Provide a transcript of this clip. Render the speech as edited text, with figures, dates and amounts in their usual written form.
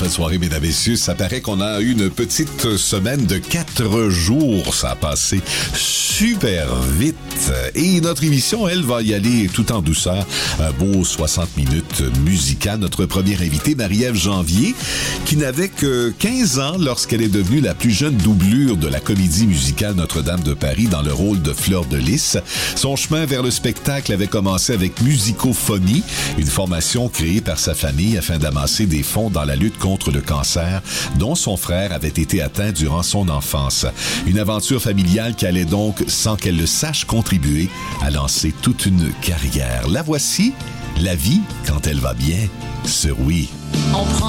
cette soirée, mesdames et messieurs. Ça paraît qu'on a eu une petite semaine de 4 jours. Ça a passé super vite. Et notre émission, elle, va y aller tout en douceur. Un beau 60 minutes musicales. Notre première invitée, Marie-Ève Janvier, qui n'avait que 15 ans lorsqu'elle est devenue la plus jeune doublure de la comédie musicale Notre-Dame de Paris dans le rôle de Fleur de Lys. Son chemin vers le spectacle avait commencé avec Musicophonie, une formation créée par sa famille afin d'amasser des fonds dans la lutte contre le cancer dont son frère avait été atteint durant son enfance. Une aventure familiale qui allait donc, sans qu'elle le sache, contribuer à lancer toute une carrière. La voici, La vie quand elle va bien, sur Oui.